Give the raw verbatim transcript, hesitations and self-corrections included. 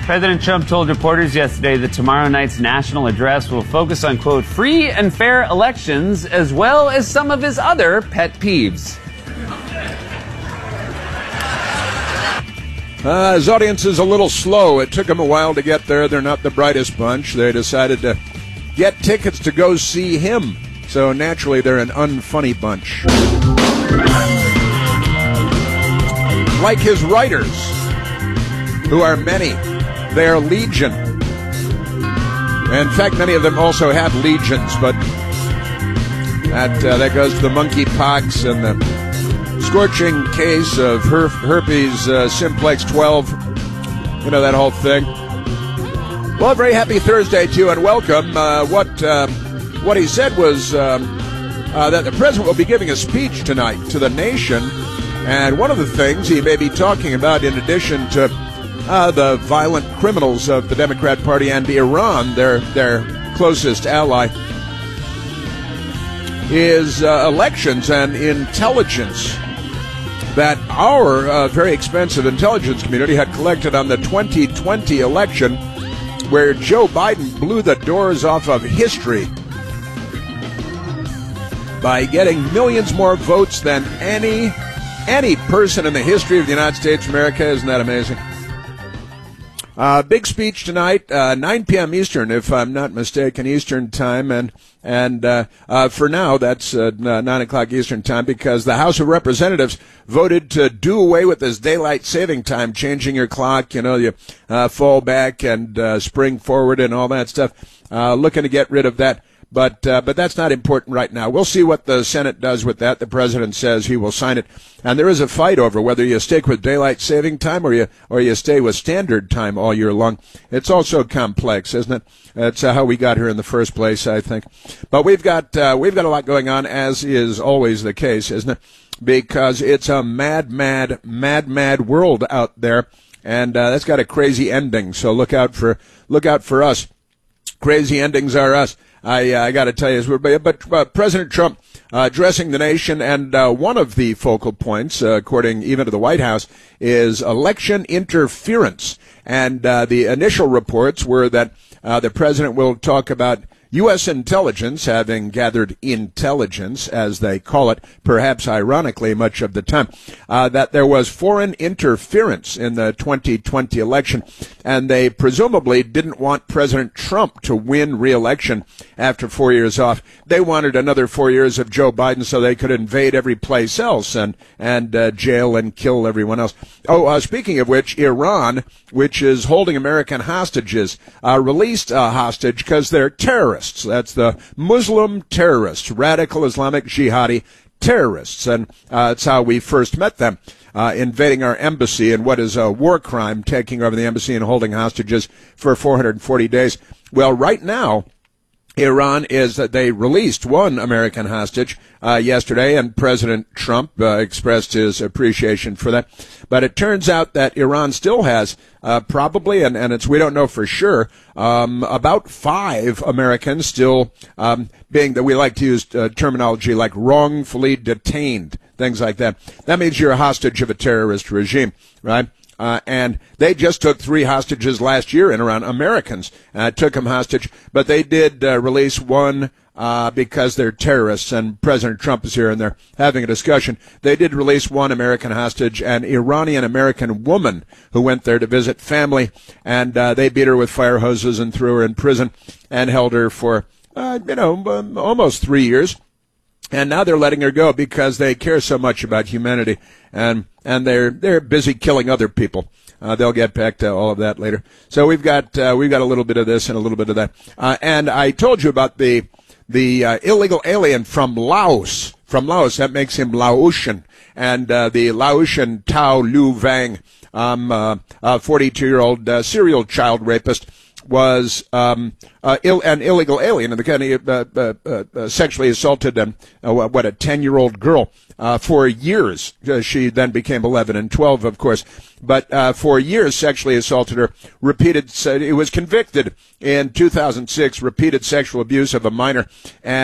President Trump told reporters yesterday that tomorrow night's national address will focus on, quote, free and fair elections, as well as some of his other pet peeves. Uh, his audience is a little slow. It took them a while to get there. They're not the brightest bunch. They decided to get tickets to go see him. So naturally, they're an unfunny bunch. Like his writers, who are many. They are legion. In fact, many of them also have legions, but that uh, that goes to the monkeypox and the scorching case of her- herpes uh, simplex twelve. You know, that whole thing. Well, a very happy Thursday to you, and welcome. Uh, what uh, what he said was um, uh, that the president will be giving a speech tonight to the nation, and one of the things he may be talking about, in addition to Uh, the violent criminals of the Democrat Party and Iran, their their closest ally, is uh, elections and intelligence that our uh, very expensive intelligence community had collected on the twenty twenty election, where Joe Biden blew the doors off of history by getting millions more votes than any any person in the history of the United States of America. Isn't that amazing? Uh, big speech tonight, uh, nine p.m. Eastern, if I'm not mistaken, Eastern time, and and uh, uh, for now that's uh, nine o'clock Eastern time, because the House of Representatives voted to do away with this daylight saving time, changing your clock. You know, you uh, fall back and uh, spring forward and all that stuff. Uh, looking to get rid of that. But uh, but that's not important right now. We'll see what the Senate does with that. The president says he will sign it, and there is a fight over whether you stick with daylight saving time or you or you stay with standard time all year long. It's also complex, isn't it? That's uh, how we got here in the first place, I think. But we've got uh, we've got a lot going on, as is always the case, isn't it? Because it's a mad, mad, mad, mad world out there, and uh, that's got a crazy ending. So look out for look out for us. Crazy endings are us. I, uh, I got to tell you, but uh, President Trump uh, addressing the nation, and uh, one of the focal points, uh, according even to the White House, is election interference. And uh, the initial reports were that uh, the president will talk about U S intelligence having gathered intelligence, as they call it, perhaps ironically much of the time, uh, that there was foreign interference in the twenty twenty election, and they presumably didn't want President Trump to win re-election after four years off. They wanted another four years of Joe Biden so they could invade every place else and, and uh, jail and kill everyone else. Oh, uh, speaking of which, Iran, which is holding American hostages, uh, released a hostage because they're terrorists. That's the Muslim terrorists, radical Islamic jihadi terrorists, and uh, that's how we first met them, uh, invading our embassy in what is a war crime, taking over the embassy and holding hostages for four hundred forty days. Well, right now, Iran is that they released one American hostage uh, yesterday, and President Trump uh, expressed his appreciation for that. But it turns out that Iran still has uh, probably, and, and it's we don't know for sure, um, about five Americans still um, being that we like to use uh, terminology like wrongfully detained, things like that. That means you're a hostage of a terrorist regime, right? Uh, and they just took three hostages last year in Iran, Americans, uh, took them hostage, but they did uh, release one uh, because they're terrorists, and President Trump is here and they're having a discussion. They did release one American hostage, an Iranian-American woman who went there to visit family, and uh, they beat her with fire hoses and threw her in prison and held her for, uh, you know, um, almost three years. And now they're letting her go because they care so much about humanity, and and they're they're busy killing other people. Uh, they'll get back to all of that later. So we've got uh, we've got a little bit of this and a little bit of that. Uh, and I told you about the the uh, illegal alien from Laos. From Laos, that makes him Laotian, and uh, the Laotian Tao Lu Vang, um, uh, a forty-two-year-old uh, serial child rapist, was um, uh, Ill, an illegal alien, and the kind of uh, uh, uh, sexually assaulted an, uh, what a ten-year-old girl uh, for years. Uh, she then became eleven and twelve, of course, but uh, for years sexually assaulted her. Repeated, uh, he was convicted in two thousand six, repeated sexual abuse of a minor, and